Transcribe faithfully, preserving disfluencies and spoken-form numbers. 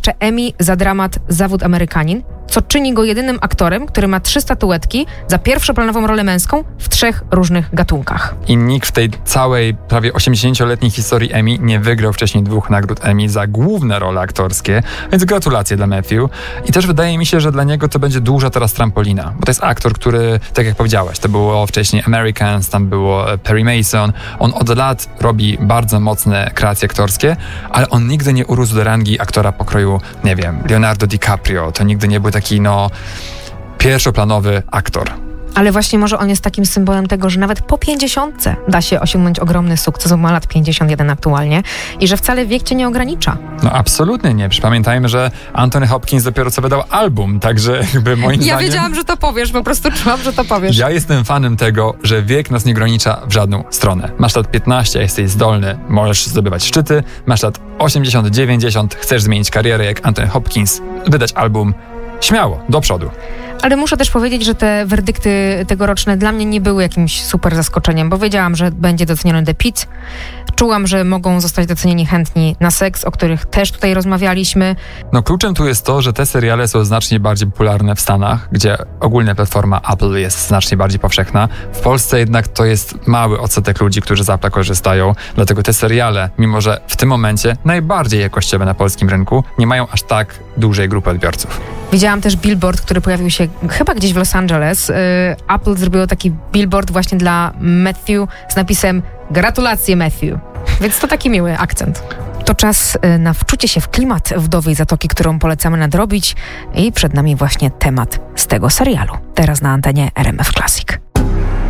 jeszcze Emmy za dramat Zawód Amerykanin, co czyni go jedynym aktorem, który ma trzy statuetki za pierwszoplanową rolę męską w trzech różnych gatunkach. I nikt w tej całej prawie osiemdziesięcioletniej historii Emmy nie wygrał wcześniej dwóch nagród Emmy za główne role aktorskie, więc gratulacje dla Matthew. I też wydaje mi się, że dla niego to będzie duża teraz trampolina, bo to jest aktor, który, tak jak powiedziałaś, to było wcześniej Americans, tam było Perry Mason. On od lat robi bardzo mocne kreacje aktorskie, ale on nigdy nie urósł do rangi aktora pokroju, nie wiem, Leonardo DiCaprio. To nigdy nie był taki, no, pierwszoplanowy aktor. Ale właśnie może on jest takim symbolem tego, że nawet po pięćdziesiątce da się osiągnąć ogromny sukces, on ma lat pięćdziesiąt jeden aktualnie i że wcale wiek cię nie ogranicza. No absolutnie nie. Pamiętajmy, że Anthony Hopkins dopiero co wydał album, także jakby moim ja zdaniem... Ja wiedziałam, że to powiesz, po prostu czułam, że to powiesz. Ja jestem fanem tego, że wiek nas nie ogranicza w żadną stronę. Masz lat piętnaście, jesteś zdolny, możesz zdobywać szczyty, masz lat osiemdziesiąt dziewięćdziesiąt, chcesz zmienić karierę jak Anthony Hopkins, wydać album, śmiało, do przodu. Ale muszę też powiedzieć, że te werdykty tegoroczne dla mnie nie były jakimś super zaskoczeniem, bo wiedziałam, że będzie doceniony The Pitt. Czułam, że mogą zostać docenieni chętni na seks, o których też tutaj rozmawialiśmy. No kluczem tu jest to, że te seriale są znacznie bardziej popularne w Stanach, gdzie ogólnie platforma Apple jest znacznie bardziej powszechna. W Polsce jednak to jest mały odsetek ludzi, którzy z Apple'a korzystają, dlatego te seriale, mimo że w tym momencie najbardziej jakościowe na polskim rynku, nie mają aż tak dużej grupy odbiorców. Widziałam też billboard, który pojawił się chyba gdzieś w Los Angeles. Apple zrobiło taki billboard właśnie dla Matthew z napisem "Gratulacje Matthew", więc to taki miły akcent. To czas na wczucie się w klimat Wdowej Zatoki, którą polecamy nadrobić i przed nami właśnie temat z tego serialu. Teraz na antenie R M F Classic.